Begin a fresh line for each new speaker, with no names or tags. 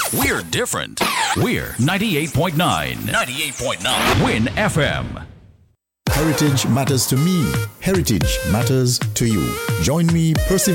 We're different. We're 98.9. 98.9. Win FM.
Heritage matters to me. Heritage matters to you. Join me, Percy